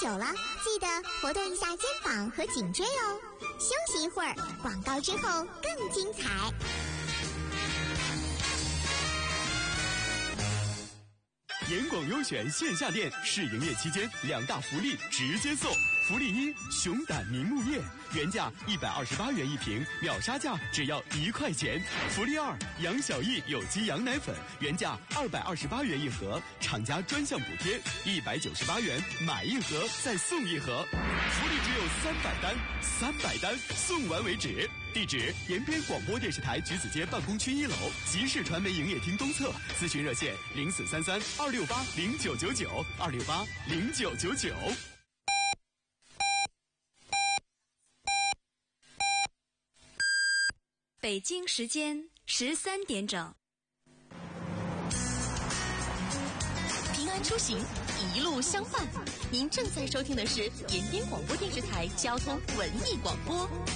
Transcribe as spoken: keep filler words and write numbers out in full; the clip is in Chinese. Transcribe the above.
久了，记得活动一下肩膀和颈椎哦。休息一会儿，广告之后更精彩。 严广优选线下店试营业期间，两大福利直接送。福利一：熊胆凝木液，原价一百二十八元一瓶，秒杀价只要一块钱。福利二：杨小艺有机羊奶粉，原价二百二十八元一盒，厂家专项补贴一百九十八元，买一盒再送一盒。福利只有三百单，三百单送完为止。地址：延边广播电视台橘子街办公区一楼，集市传媒营业厅东侧。咨询热线：零四三三二六八零九九九二六八零九九九。 北京时间十三点整。 平安出行，一路相伴。您正在收听的是延边广播电视台交通文艺广播。